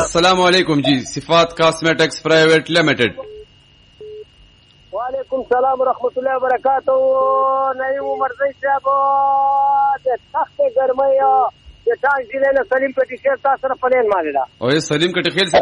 السلام علیکم جی. صفات کاسمیٹکس پرائیویٹ لمیٹڈ. وعلیکم السلام ورحمۃ اللہ وبرکاتہ. نعیم مرزی صاحب د سخت ګرمۍ د ټاک ضلع نه سلیم کټي خیر تاسو سره پلین مالې دا او سلیم کټي خیر